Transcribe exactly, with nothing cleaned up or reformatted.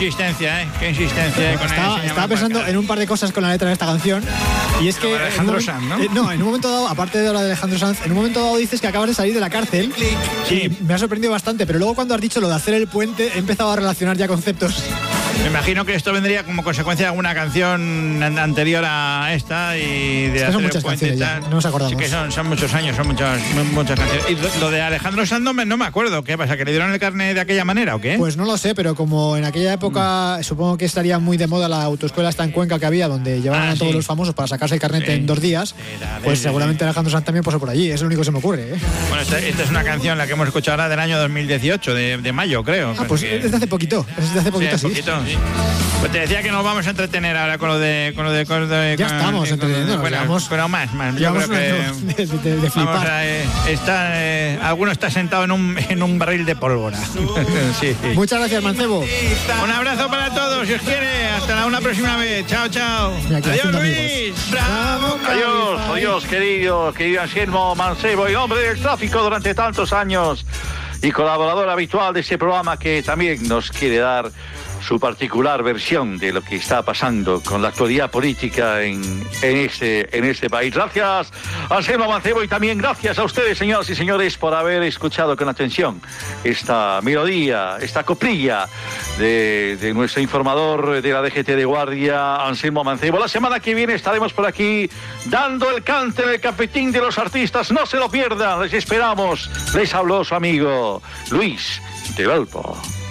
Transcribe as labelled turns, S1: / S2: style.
S1: insistencia, ¿eh? Qué insistencia. Eh, con
S2: estaba,
S1: el
S2: estaba pensando en un par de cosas con la letra de esta canción. Y es que...
S1: No, Alejandro
S2: en
S1: Sanz, ¿no?
S2: Eh, no, en un momento dado, aparte de la de Alejandro Sanz, en un momento dado dices que acabas de salir de la cárcel.
S1: Sí.
S2: Y me ha sorprendido bastante, pero luego cuando has dicho lo de hacer el puente, he empezado a relacionar ya conceptos.
S1: Me imagino que esto vendría como consecuencia de alguna canción anterior a esta y de
S2: es que son muchas canciones ya, no nos acordamos.
S1: Sí que son, son muchos años, son muchas, muchas canciones. Y lo, lo de Alejandro Sanz no me, no me acuerdo. ¿Qué pasa? ¿Que le dieron el carnet de aquella manera o qué?
S2: Pues no lo sé, pero como en aquella época mm. supongo que estaría muy de moda la autoescuela esta en Cuenca que había, donde llevaban ah, a todos sí. los famosos para sacarse el carnet sí. en dos días, sí, dale, pues sí, seguramente sí. Alejandro Sanz también pasó por allí. Es lo único que se me ocurre, ¿eh?
S1: Bueno, esta, esta es una canción la que hemos escuchado ahora del año dos mil dieciocho, de, de mayo, creo.
S2: Ah, pues que... es desde hace poquito. Es desde hace poquito, sí.
S1: Poquito, sí. Pues te decía que nos vamos a entretener ahora con lo de... Con lo de, con lo de
S2: ya
S1: con,
S2: estamos entreteniendo.
S1: Bueno,
S2: llevamos,
S1: pero más, más. Yo creo que...
S2: De, de, de flipar.
S1: Vamos a, eh, está, eh, alguno está sentado en un, en un barril de pólvora. sí, sí.
S2: Muchas gracias, Mancebo.
S1: Un abrazo para todos, si os quiere. Hasta una próxima vez. Chao, chao. Adiós, Luis.
S3: Bravo, adiós, adiós, querido, querido Anselmo Mancebo y hombre del tráfico durante tantos años y colaborador habitual de este programa que también nos quiere dar su particular versión de lo que está pasando con la actualidad política en, en, este, en este país. Gracias, Anselmo Mancebo, y también gracias a ustedes, señoras y señores, por haber escuchado con atención esta melodía, esta coplilla de, de nuestro informador de la D G T de Guardia, Anselmo Mancebo. La semana que viene estaremos por aquí dando el cante en el cafetín de los artistas. No se lo pierdan, les esperamos. Les habló su amigo Luis del Olmo.